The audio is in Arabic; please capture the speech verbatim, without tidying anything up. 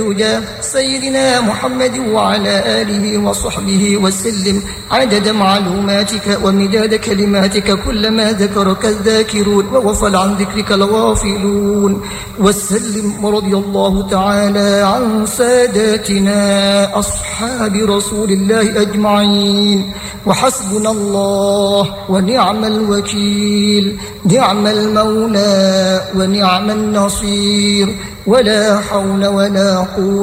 سيدنا محمد وعلى آله وصحبه وسلم عدد معلوماتك ومداد كلماتك كلما ذكرك الذاكرون وغفل عن ذكرك الغافلون. وسلم رضي الله تعالى عن ساداتنا أصحاب رسول الله أجمعين. وحسبنا الله ونعم الوكيل، نعم المولى ونعم النصير، ولا حول ولا قوة